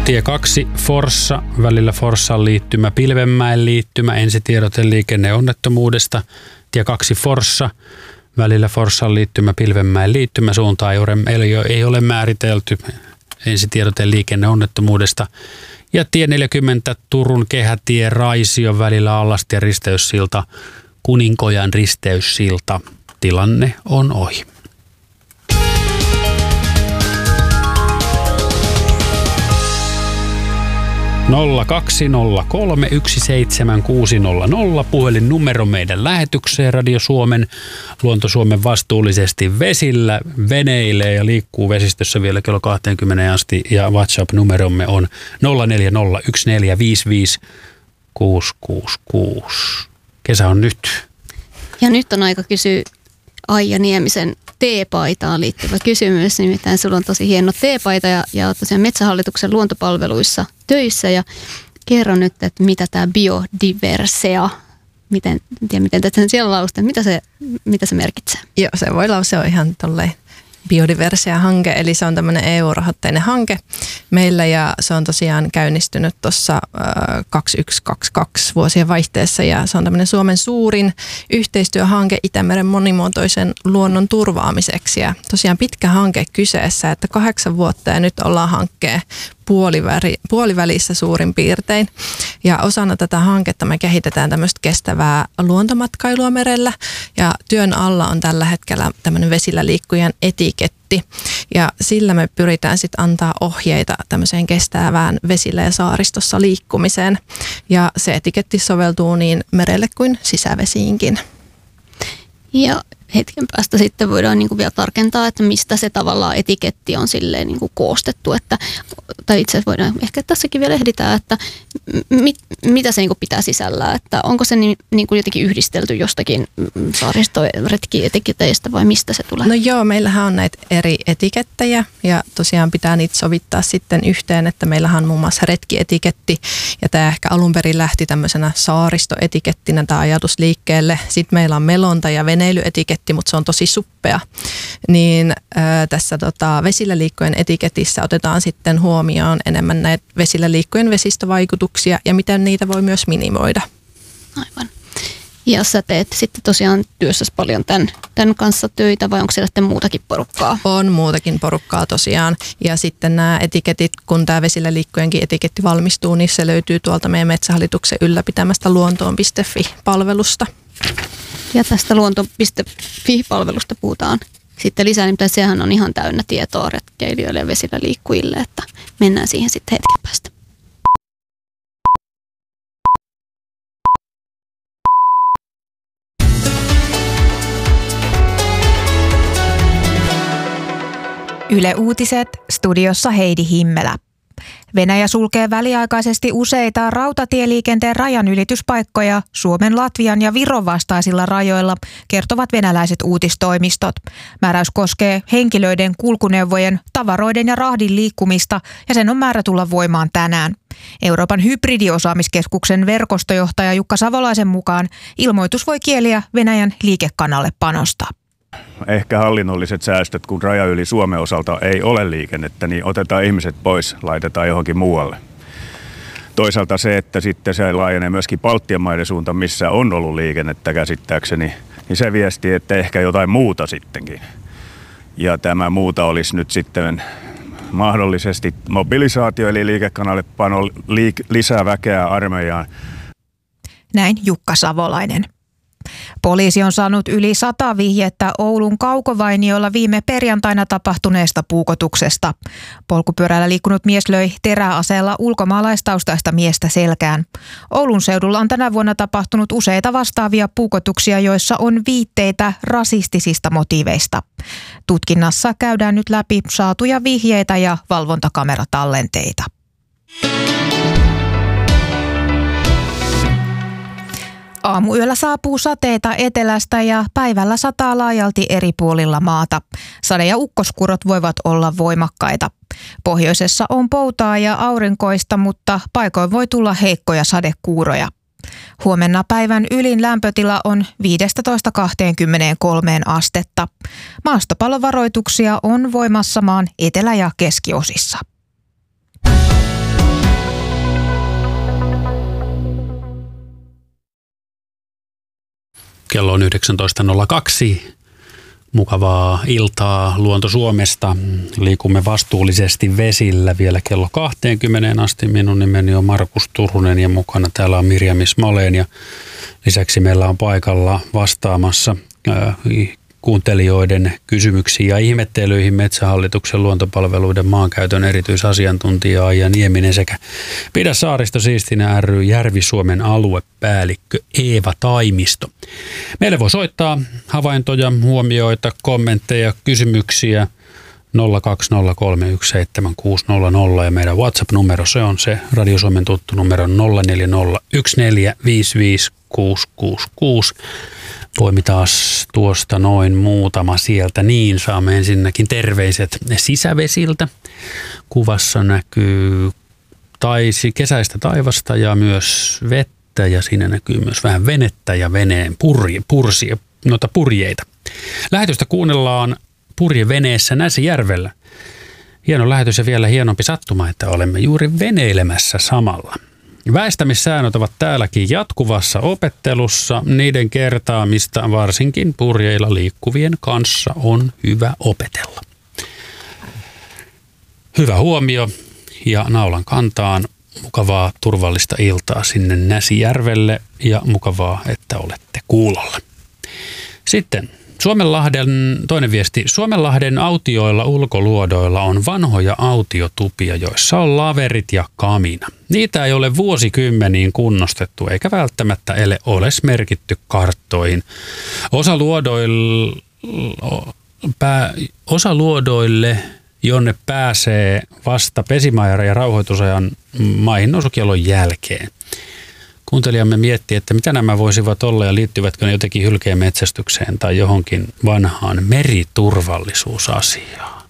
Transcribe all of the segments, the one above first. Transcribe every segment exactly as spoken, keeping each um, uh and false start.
Tie kaksi Forssa, välillä Forssan liittymä, Pilvenmäen liittymä, ensitiedote liikenneonnettomuudesta. Tie kaksi Forssa, välillä Forssan liittymä, Pilvenmäen liittymä, suuntaan ei ole määritelty, ensitiedote liikenneonnettomuudesta. Ja tie neljäkymmentä Turun kehätie Raision välillä Allastien risteyssilta, Kuninkojan risteyssilta. Tilanne on ohi. nolla kaksi nolla kolme yksi seitsemän kuusi nolla nolla puhelinnumero meidän lähetykseen. Radio Suomen, Luonto Suomen vastuullisesti vesillä veneilee ja liikkuu vesistössä vielä kello kaksikymmentä asti. Ja WhatsApp-numeromme on nolla neljä nolla yksi neljä viisi viisi kuusi kuusi kuusi. Kesä on nyt. Ja nyt on aika kysyä Aija Niemisen teepaitaan liittyvä kysymys. Nimittäin sulla on tosi hieno teepaita ja, ja tosiaan Metsähallituksen luontopalveluissa töissä. Ja kerro nyt, että mitä tämä biodiversea, miten, en tiedä miten tätä siellä lausutaan, mitä se, mitä se merkitsee? Joo, se voi lausua ihan tolleen biodiversea-hanke, eli se on tämmöinen E U-rahoitteinen hanke meillä ja se on tosiaan käynnistynyt tuossa kaksikymmentäyksi kaksikymmentäkaksi vuosien vaihteessa ja se on tämmöinen Suomen suurin yhteistyöhanke Itämeren monimuotoisen luonnon turvaamiseksi ja tosiaan pitkä hanke kyseessä, että kahdeksan vuotta ja nyt ollaan hankkeen puoliväri, puolivälissä suurin piirtein. Ja osana tätä hanketta me kehitetään tämmöistä kestävää luontomatkailua merellä. Ja työn alla on tällä hetkellä tämmöinen vesillä liikkujan etiketti. Ja sillä me pyritään sitten antaa ohjeita tämmöiseen kestävään vesillä ja saaristossa liikkumiseen. Ja se etiketti soveltuu niin merelle kuin sisävesiinkin. Ja hetken päästä sitten voidaan niin kuin vielä tarkentaa, että mistä se tavallaan etiketti on silleen niin kuin koostettu. Että, tai itse asiassa voidaan ehkä tässäkin vielä ehditään, että mit, mitä se niin kuin pitää sisällään. Että onko se niin, niin kuin jotenkin yhdistelty jostakin saaristoretkietiketeistä vai mistä se tulee? No joo, meillähän on näitä eri etikettejä ja tosiaan pitää niitä sovittaa sitten yhteen, että meillähän on muun muassa retkietiketti ja tämä ehkä alun perin lähti tämmöisenä saaristoetikettinä tämä ajatus liikkeelle. Sitten meillä on melonta ja veneilyetiketti, mutta se on tosi suppea, niin ää, tässä tota, vesillä liikkujen etiketissä otetaan sitten huomioon enemmän näitä vesillä liikkujen vesistövaikutuksia ja miten niitä voi myös minimoida. Aivan. Ja sä teet sitten tosiaan työssäsi paljon tämän, tämän kanssa töitä vai onko siellä sitten muutakin porukkaa? On muutakin porukkaa tosiaan ja sitten nämä etiketit, kun tämä vesillä liikkujenkin etiketti valmistuu, niin se löytyy tuolta meidän Metsähallituksen ylläpitämästä luontoon piste fi-palvelusta. Ja tästä luonto piste fi-palvelusta puhutaan sitten lisää, niin sehän on ihan täynnä tietoa retkeilijöille ja vesillä liikkujille, että mennään siihen sitten hetken päästä. Yle Uutiset, studiossa Heidi Himmelä. Venäjä sulkee väliaikaisesti useita rautatieliikenteen rajanylityspaikkoja Suomen, Latvian ja Viron vastaisilla rajoilla, kertovat venäläiset uutistoimistot. Määräys koskee henkilöiden, kulkuneuvojen, tavaroiden ja rahdin liikkumista ja sen on määrä tulla voimaan tänään. Euroopan hybridiosaamiskeskuksen verkostojohtaja Jukka Savolaisen mukaan ilmoitus voi kieliä Venäjän liikekannalle panosta. Ehkä hallinnolliset säästöt, kun raja yli Suomen osalta ei ole liikennettä, niin otetaan ihmiset pois, laitetaan johonkin muualle. Toisaalta se, että sitten se laajenee myöskin Baltian maiden suuntaan, missä on ollut liikennettä käsittääkseni, niin se viesti, että ehkä jotain muuta sittenkin. Ja tämä muuta olisi nyt sitten mahdollisesti mobilisaatio, eli liikekannalle pano liik- lisää väkeä armeijaan. Näin Jukka Savolainen. Poliisi on saanut yli sata vihjettä Oulun Kaukovainiolla viime perjantaina tapahtuneesta puukotuksesta. Polkupyörällä liikkunut mies löi teräaseella ulkomaalaistaustaista miestä selkään. Oulun seudulla on tänä vuonna tapahtunut useita vastaavia puukotuksia, joissa on viitteitä rasistisista motiiveista. Tutkinnassa käydään nyt läpi saatuja vihjeitä ja valvontakameratallenteita. Aamuyöllä saapuu sateita etelästä ja päivällä sataa laajalti eri puolilla maata. Sade- ja ukkoskurot voivat olla voimakkaita. Pohjoisessa on poutaa ja aurinkoista, mutta paikoin voi tulla heikkoja sadekuuroja. Huomenna päivän ylin lämpötila on viisitoista kaksikymmentäkolme astetta. Maastopallovaroituksia on voimassa maan etelä- ja keskiosissa. Kello on yhdeksäntoista nolla kaksi. Mukavaa iltaa Luonto Suomesta. Liikumme vastuullisesti vesillä vielä kello kaksikymmentä asti. Minun nimeni on Markus Turunen ja mukana täällä on Mirjam Ismaleen. Ja lisäksi meillä on paikalla vastaamassa äh, kuuntelijoiden kysymyksiin ja ihmettelyihin Metsähallituksen luontopalveluiden maankäytön erityisasiantuntija Aija Nieminen sekä Pidä saaristo siistinä ry Järvi-Suomen aluepäällikkö Eeva Taimisto. Meille voi soittaa havaintoja, huomioita, kommentteja, kysymyksiä nolla kaksi nolla kolme yksi seitsemän kuusi nolla nolla ja meidän WhatsApp-numero se on se Radio Suomen tuttu numero nolla neljä nolla yksi neljä viisi viisi kuusi kuusi kuusi. Poimi taas tuosta noin muutama sieltä. Niin, saamme ensinnäkin terveiset sisävesiltä. Kuvassa näkyy taisi kesäistä taivasta ja myös vettä ja siinä näkyy myös vähän venettä ja veneen purje, pursia, noita purjeita. Lähetystä kuunnellaan purjeveneessä Näsijärvellä. Hieno lähetys ja vielä hienompi sattuma, että olemme juuri veneilemässä samalla. Väistämissäännöt ovat täälläkin jatkuvassa opettelussa. Niiden kertaamista varsinkin purjeilla liikkuvien kanssa on hyvä opetella. Hyvä huomio ja naulan kantaan. Mukavaa turvallista iltaa sinne Näsijärvelle ja mukavaa, että olette kuulolla. Sitten Suomenlahden, toinen viesti. Suomenlahden autioilla ulkoluodoilla on vanhoja autiotupia, joissa on laverit ja kamina. Niitä ei ole vuosikymmeniin kunnostettu eikä välttämättä ole merkitty karttoihin. Osa luodoille, pää, osa luodoille jonne pääsee vasta pesimäärä ja rauhoitusajan maihin nousukielon jälkeen. Kuuntelijamme miettii, että mitä nämä voisivat olla ja liittyvätkö ne jotenkin hylkeen metsästykseen tai johonkin vanhaan meriturvallisuusasiaan.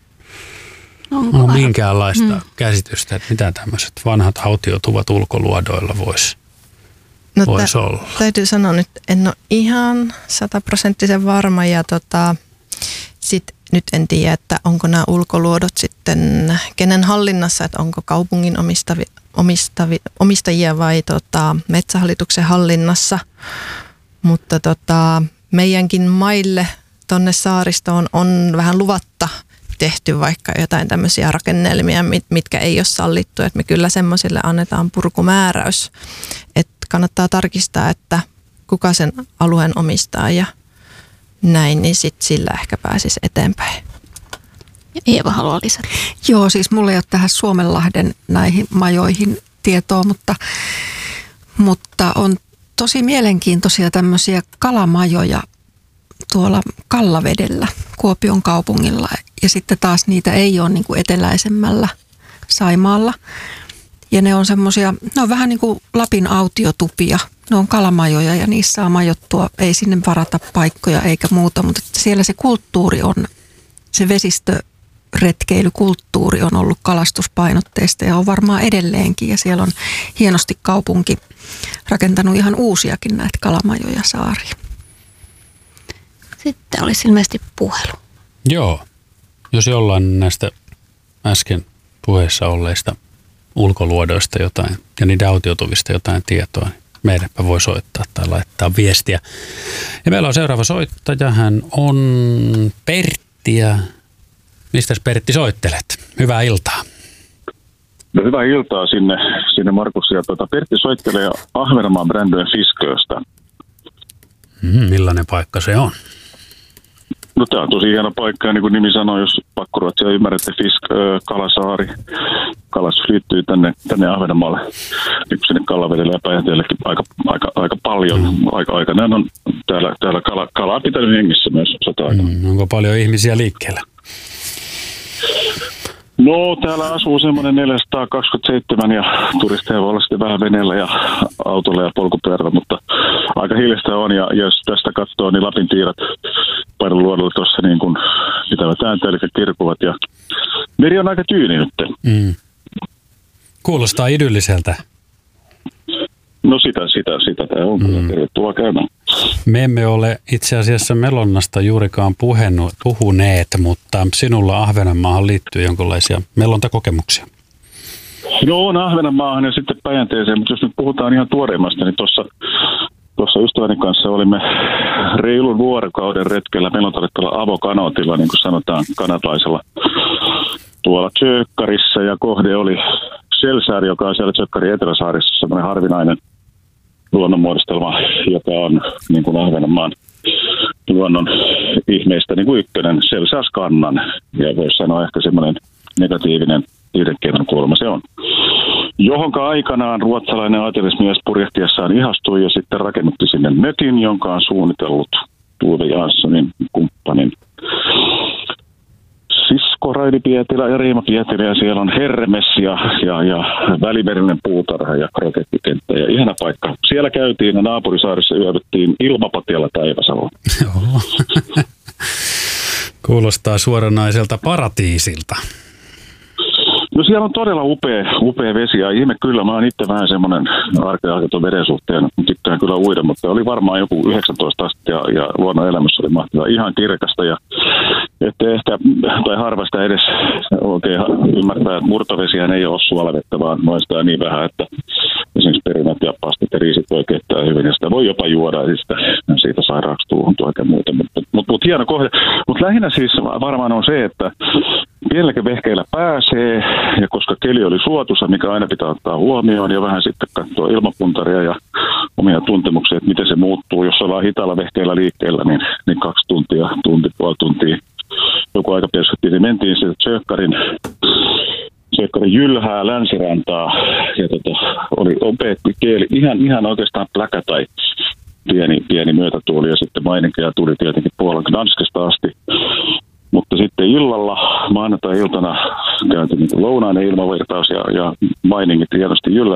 Onko no, vähän minkäänlaista hmm. käsitystä, että mitä tämmöiset vanhat autiotuvat ulkoluodoilla voisi no, vois tä- olla. Täytyy sanoa nyt, en ole ihan sataprosenttisen varma ja tota, sit nyt en tiedä, että onko nämä ulkoluodot sitten kenen hallinnassa, että onko kaupungin omistavi, omistavi, omistajia vai tota, Metsähallituksen hallinnassa. Mutta tota, meidänkin maille tonne saaristoon on vähän luvatta tehty vaikka jotain tämmöisiä rakennelmia, mitkä ei ole sallittu. Että me kyllä semmoisille annetaan purkumääräys. Että kannattaa tarkistaa, että kuka sen alueen omistaa ja näin, niin sit sillä ehkä pääsisi eteenpäin. Ja Eeva haluaa lisätä. Joo, siis mulla ei ole tähän Suomenlahden näihin majoihin tietoa, mutta, mutta on tosi mielenkiintoisia tämmöisiä kalamajoja tuolla Kallavedellä Kuopion kaupungilla. Ja sitten taas niitä ei ole niin kuin eteläisemmällä Saimaalla. Ja ne on semmoisia, ne on vähän niin kuin Lapin autiotupia. Ne on kalamajoja ja niissä saa majoittua, ei sinne varata paikkoja eikä muuta, mutta siellä se kulttuuri on, se vesistöretkeilykulttuuri on ollut kalastuspainotteista ja on varmaan edelleenkin. Ja siellä on hienosti kaupunki rakentanut ihan uusiakin näitä kalamajoja saariin. Sitten olisi ilmeisesti puhelu. Joo, jos jollain näistä äsken puheessa olleista ulkoluodoista jotain ja niiden autiotuvista jotain tietoa, niin meidänpä voi soittaa tai laittaa viestiä. Ja meillä on seuraava soittaja, hän on Pertti ja mistäs Pertti soittelet? Hyvää iltaa. No, hyvää iltaa sinne, sinne Markus ja tuota, Pertti soittelee Ahvenanmaan Brandön Fisköstä. Mm, millainen paikka se on? No tämä on tosi hieno paikka ja niin kuin nimi sanoo, jos pakkoruotsia ymmärrätte, Fisk, äh, Kalasaari. Kalastus liittyy tänne, tänne Ahvenanmaalle, niin sinne Kallavedelle ja Päijänteellekin aika, aika, aika paljon. Mm. Aika, aika näin on täällä, täällä kala, kalaa pitänyt hengissä myös sota-aikana. Mm, onko paljon ihmisiä liikkeellä? No täällä asuu semmoinen neljäsataakaksikymmentäseitsemän ja turisteja voi olla sitten vähän veneellä ja autolla ja polkupyörällä, mutta aika hiljaista on ja jos tästä katsoo, niin Lapin tiirat painon luodolla tuossa niin kuin pitävät ääntä, eli kirkuvat ja meri on aika tyyni nyt. Mm. Kuulostaa idylliseltä. No sitä, sitä, sitä tämä on. Mm. Tervetuloa käymään. Me emme ole itse asiassa melonnasta juurikaan puhenut, puhuneet, mutta sinulla Ahvenanmaahan liittyy jonkinlaisia melontakokemuksia. Joo, on Ahvenanmaahan ja sitten Päijänteeseen, mutta jos nyt puhutaan ihan tuoreimmasta, niin tuossa tuossa ystäväni kanssa olimme reilun vuorokauden retkellä. Meillä on tarvittava avokanootilla, niin kuin sanotaan kanadalaisella, tuolla Tjökkarissa. Ja kohde oli Selsaari, joka on siellä Tjökkarin Eteläsaarissa sellainen harvinainen luonnonmuodostelma, joka on niin kuin Ahvenanmaan luonnon ihmeistä niin kuin ykkönen, Selsaaskannan. Ja voisi sanoa ehkä semmoinen negatiivinen yhdenkeinon kulma se on. Johonka aikanaan ruotsalainen aatelismies purjehtiessaan ihastui ja sitten rakennutti sinne mökin, jonka on suunnitellut Tuve Janssonin kumppanin sisko Raidi Pietilä ja Riima Pietilä, ja siellä on Hermes ja, ja, ja välimerinen puutarha ja krokettitenttä ja ihana paikka. Siellä käytiin ja naapurisaarissa yövyttiin ilmapatjalla Taivasaloon. Joo. Kuulostaa suoranaiselta paratiisilta. No siellä on todella upea, upea vesi ja ihme kyllä. Mä oon itse vähän semmoinen arkeaakaton veden suhteen. Tykkään kyllä uida, mutta oli varmaan joku yhdeksäntoista astetta ja, ja luonnon elämässä oli mahtavaa. Ihan kirkasta ja että ehkä, tai harvasta edes oikein ymmärtää, että murtovesihän ei ole suolavettä, vaan maistaa niin vähän, että esimerkiksi perunat ja pastit ja riisit voi keittää hyvin ja sitä voi jopa juoda ja sitä, siitä sairaaksi tuuhuntua eikä muuta. Mutta mut, mut hieno kohde. Mutta lähinnä siis varmaan on se, että pienelläkin vehkeillä pääsee, ja koska keli oli suotuisa, mikä aina pitää ottaa huomioon, ja vähän sitten katsoa ilmapuntaria ja omia tuntemuksia, että miten se muuttuu. Jos ollaan hitaalla vehkeillä liikkeellä, niin, niin kaksi tuntia, tunti, puoli tuntia, joku aika perspektiivi, niin mentiin sitten Tjökkarin, Tjökkarin jylhää länsirantaa, ja tota, oli opea kieli, ihan, ihan oikeastaan pläkä tai pieni, pieni myötätuuli, ja sitten maininkeja tuli tietenkin Puolan Gdanskesta asti. Mutta sitten illalla, maanantai-iltana käytiin niin lounainen ilmavirtaus ja, ja mainingit hienosti jyllä.